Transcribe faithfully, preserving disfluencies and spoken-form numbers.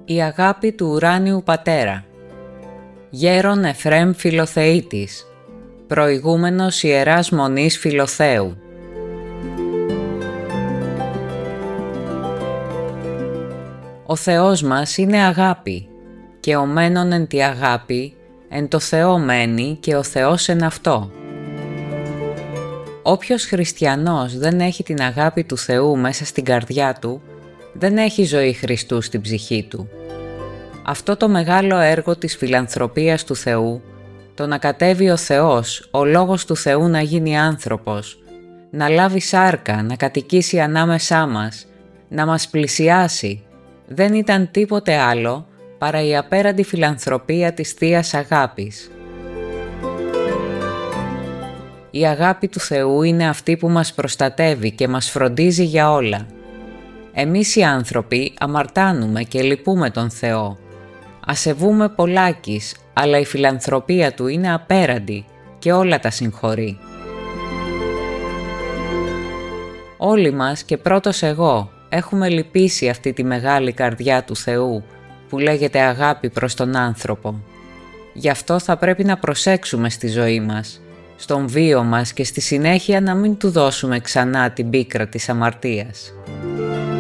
Η αγάπη του ουράνιου πατέρα. Γέρον Εφραίμ Φιλοθεήτης, προηγούμενος Ιεράς Μονής Φιλοθέου. Ο Θεός μας είναι αγάπη, και ο μένον εν τη αγάπη, εν το Θεό μένει και ο Θεός εν αυτό. Όποιος χριστιανός δεν έχει την αγάπη του Θεού μέσα στην καρδιά του, δεν έχει ζωή Χριστού στην ψυχή του. Αυτό το μεγάλο έργο της φιλανθρωπίας του Θεού, το να κατέβει ο Θεός, ο Λόγος του Θεού να γίνει άνθρωπος, να λάβει σάρκα, να κατοικήσει ανάμεσά μας, να μας πλησιάσει, δεν ήταν τίποτε άλλο παρά η απέραντη φιλανθρωπία της Θείας Αγάπης. Η αγάπη του Θεού είναι αυτή που μας προστατεύει και μας φροντίζει για όλα. Εμείς οι άνθρωποι αμαρτάνουμε και λυπούμε τον Θεό. Ασεβούμε πολλάκις, αλλά η φιλανθρωπία Του είναι απέραντη και όλα τα συγχωρεί. Όλοι μας και πρώτος εγώ έχουμε λυπήσει αυτή τη μεγάλη καρδιά του Θεού που λέγεται αγάπη προς τον άνθρωπο. Γι' αυτό θα πρέπει να προσέξουμε στη ζωή μας, στον βίο μας και στη συνέχεια να μην Του δώσουμε ξανά την πίκρα της αμαρτίας.